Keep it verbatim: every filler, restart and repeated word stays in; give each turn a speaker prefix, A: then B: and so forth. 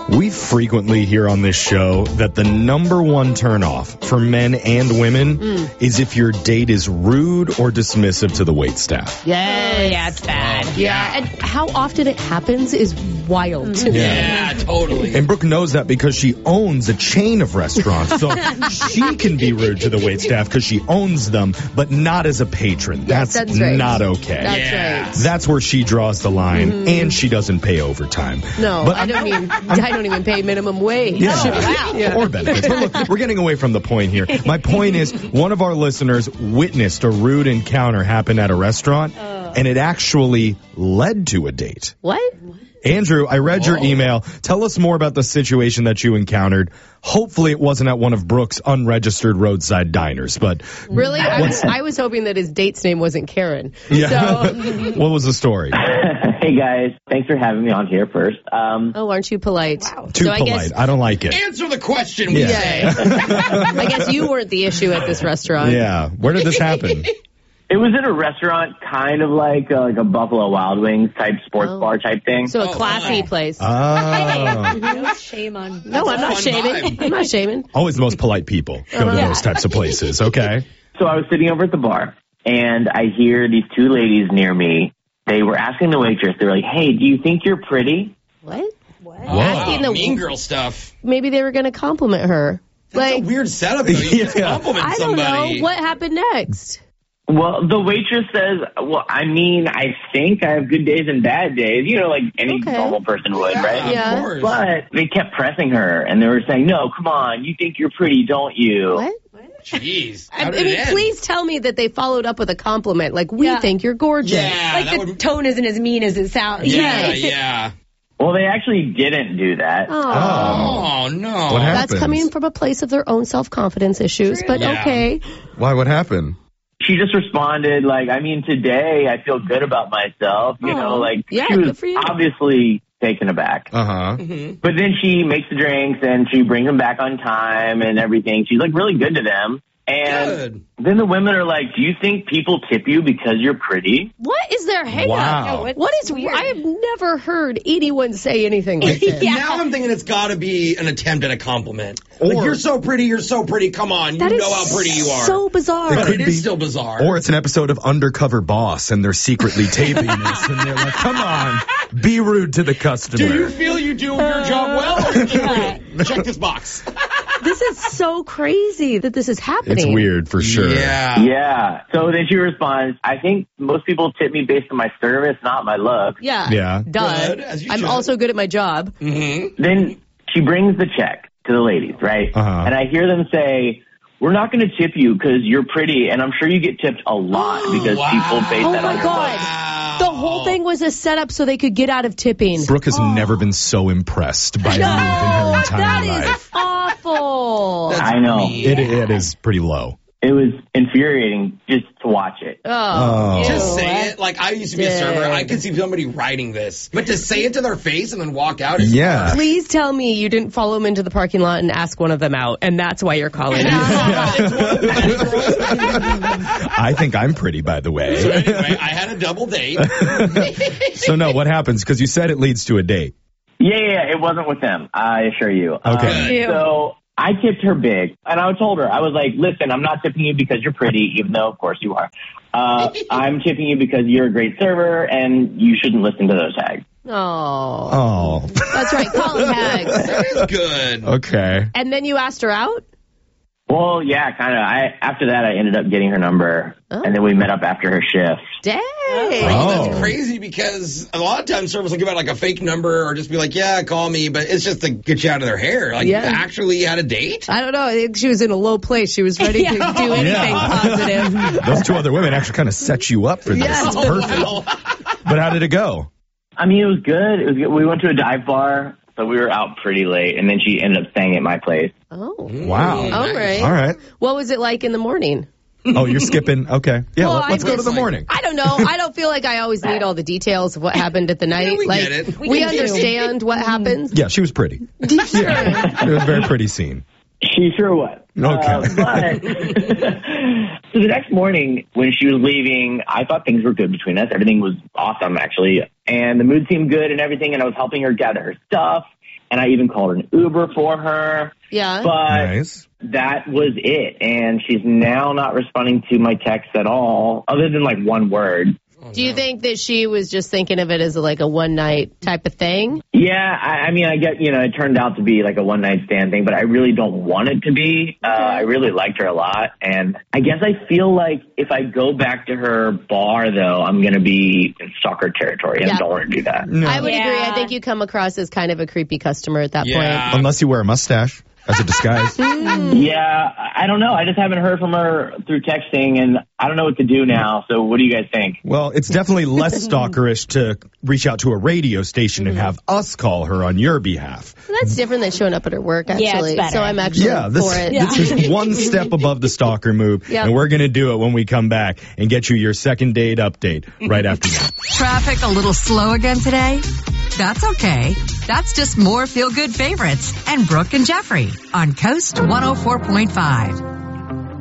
A: We frequently hear on this show that the number one turnoff for men and women mm. is if your date is rude or dismissive to the waitstaff.
B: Yeah, yeah, it's bad.
C: Oh, yeah.
B: yeah, and how often it happens is wild.
C: Yeah. yeah, totally.
A: And Brooke knows that because she owns a chain of restaurants, so she can be rude to the waitstaff because she owns them, but not as a patron.
B: Yes,
A: that's
B: that's right.
A: not okay.
B: That's
C: yeah.
B: right.
A: That's where she draws the line, mm-hmm. and she doesn't pay overtime.
B: No,
A: but
B: I don't even. I don't even pay minimum wage.
A: Yeah.
B: Wow.
A: Yeah. Or benefits. But look, we're getting away from the point here. My point is, one of our listeners witnessed a rude encounter happen at a restaurant, uh. and it actually led to a date.
B: What?
A: Andrew, I read your email. Tell us more about the situation that you encountered. Hopefully it wasn't at one of Brooke's unregistered roadside diners, but...
B: Really? I was, I was hoping that his date's name wasn't Karen.
A: Yeah.
B: So.
A: What was the story?
D: Hey, guys. Thanks for having me on here first. Um,
B: oh, aren't you polite?
D: Wow.
A: Too
B: so
A: polite. I, guess, I don't like it.
C: Answer the question, we
A: yeah.
C: say.
B: I guess you weren't the issue at this restaurant.
A: Yeah. Where did this happen?
D: It was at a restaurant, kind of like uh, like a Buffalo Wild Wings type sports
B: oh.
D: bar type thing.
B: So a classy
C: oh, wow.
B: place.
A: Oh.
E: No shame on.
B: No, I'm not shaming.
C: Vibe.
B: I'm not shaming.
A: Always the most polite people go to
B: yeah.
A: those types of places. Okay.
D: So I was sitting over at the bar, and I hear these two ladies near me. They were asking the waitress. They were like, "Hey, do you think you're pretty?"
B: What?
E: What?
C: Oh,
B: Asking the
C: mean girl stuff.
B: Maybe they were going to compliment her.
C: That's
B: like
C: a weird setup, though. You just
A: Yeah.
C: compliment
B: I don't
C: somebody.
B: know. What happened next?
D: Well, the waitress says, well, I mean, I think I have good days and bad days, you know, like any
B: Okay.
D: normal person would,
C: Yeah,
D: right?
B: Yeah.
C: of course.
D: But they kept pressing her, and they were saying, no, come on, you think you're pretty, don't you?
B: What?
C: Jeez.
B: I,
C: How
B: I
C: did
B: mean,
C: it end?
B: please tell me that they followed up with a compliment. Like, we
E: Yeah.
B: think you're gorgeous.
C: Yeah,
E: Like
C: that
E: the
C: would...
E: tone isn't as mean as it sounds.
C: Yeah,
B: Yeah.
C: yeah.
D: Well, they actually didn't do that.
B: Oh.
C: Oh, no.
A: What happened?
B: That's coming from a place of their own self-confidence issues,
E: True.
B: but
C: Yeah.
B: okay.
A: Why? What happened?
D: She just responded like, I mean, today I feel good about myself. You
B: Aw.
D: know, like
B: Yeah,
D: she was
B: good for you.
D: obviously taken aback.
A: Uh-huh.
D: But then she makes the drinks and she brings them back on time and everything. She's like really good to them. And
C: Good.
D: then the women are like, do you think people tip you because you're pretty?
B: What is their hang
A: Wow.
B: up? What is
E: weird.
B: I have never heard anyone say anything like this.
E: Yeah.
C: Now I'm thinking it's got to be an attempt at a compliment.
A: Or-
C: Like, you're so pretty, you're so pretty. Come on,
B: That
C: you
B: is
C: know how pretty you are.
B: so bizarre.
C: but
A: could
C: it
A: be-
C: is still bizarre.
A: Or it's an episode of Undercover Boss, and they're secretly taping this, and they're like, come on, be rude to the customer.
C: do you feel you do your job well? Or you pretty? Check this box.
B: This is so crazy that this is happening.
A: It's weird, for sure.
C: Yeah.
D: Yeah. So then she responds, I think most people tip me based on my service, not my looks.
B: Yeah.
A: Yeah.
B: Duh.
C: Good, as you
B: I'm
C: should.
B: also good at my job.
C: Mm-hmm.
D: Then she brings the check to the ladies, right?
A: Uh-huh.
D: And I hear them say, we're not going to tip you because you're pretty, and I'm sure you get tipped a lot because
C: Wow.
D: people base
B: Oh
D: that
B: my
D: on your
B: God.
D: looks.
C: Wow.
B: The whole thing was a setup so they could get out of tipping.
A: Brooke has never been so impressed by a move in her entire
B: that
A: life.
B: is awful.
C: That's
D: I know.
C: mean.
A: It, it is pretty low.
D: It was infuriating just to watch it.
B: Oh.
A: Oh.
C: Just
B: Ew.
C: say it. Like, I used to be a server. I could see somebody writing this. But to say it to their face and then walk out is
A: Yeah.
B: Please tell me you didn't follow them into the parking lot and ask one of them out, and that's why you're calling.
A: I think I'm pretty, by the
C: So
A: way.
C: anyway, I had a double date.
A: So, no, what happens? Because you said it leads to a date.
D: Yeah, yeah, it wasn't with them, I assure you.
A: Okay.
D: Um, so I tipped her big, and I told her, I was like, listen, I'm not tipping you because you're pretty, even though, of course, you are. Uh, I'm tipping you because you're a great server, and you shouldn't listen to those tags.
B: Oh.
A: Oh.
B: That's right, calling hags.
C: That is good.
A: Okay.
B: And then you asked her out?
D: Well, yeah, kind of. I After that, I ended up getting her number,
B: Oh.
D: and then we met up after her shift.
B: Dang.
A: Oh.
C: That's crazy because a lot of times servers will give out like a fake number or just be like, yeah, call me, but it's just to get you out of their hair. Like,
B: Yeah.
C: you actually had a date?
B: I don't know. I think she was in a low place. She was ready to
E: Yeah.
B: do anything
A: Yeah.
B: positive.
A: Those two other women actually kind of set you up for this.
B: Yes.
A: It's
C: Oh,
A: perfect.
C: wow.
A: But how did it go?
D: I mean, it was good. It was good. We went to a dive bar, so we were out pretty late, and then she ended up staying at my place.
B: Oh.
A: Wow.
C: Mm,
B: All
C: nice.
B: right.
A: All right.
B: What was it like in the morning?
A: Oh, you're skipping. Okay. Yeah,
B: Well,
A: let, let's
B: I
A: go to
B: was
A: the
C: like-
A: morning.
B: I don't know. I don't feel like I always need all the details of what happened at the night.
C: we
B: like
C: get it.
B: we,
E: We can do.
B: understand what happens.
A: Yeah, she was pretty.
B: Sure.
A: It was a very pretty scene.
D: She sure was.
A: Okay.
D: Uh, but so the next morning when she was leaving, I thought things were good between us. Everything was awesome, actually. And the mood seemed good and everything. And I was helping her gather her stuff. and I even called an Uber for her.
B: Yeah.
D: But
A: Nice.
D: that was it. And she's now not responding to my texts at all, other than like one word.
B: Do you think that she was just thinking of it as like a one night type of thing?
D: Yeah, I, I mean, I get, you know, it turned out to be like a one night stand thing, but I really don't want it to be. Uh, I really liked her a lot. And I guess I feel like if I go back to her bar, though, I'm going to be in stalker territory, and
B: Yeah.
D: I don't want to do that.
B: I would
E: Yeah.
B: agree. I think you come across as kind of a creepy customer at that
C: Yeah.
A: Unless you wear a mustache as a disguise.
D: Yeah, I don't know. I just haven't heard from her through texting, and I don't know what to do now. So what do you guys think?
A: Well, it's definitely less stalkerish to reach out to a radio station and have us call her on your behalf.
B: point. That's different than showing up at her work,
E: Yeah, it's
B: actually.
E: better.
B: So I'm actually
A: Yeah, this,
B: for it.
A: this is one step above the stalker move,
B: Yep.
A: and we're going to do it when we come back and get you your second date update right after that.
F: Traffic a little slow again today? That's okay. That's just more feel-good favorites and Brooke and Jeffrey on Coast one oh four point five.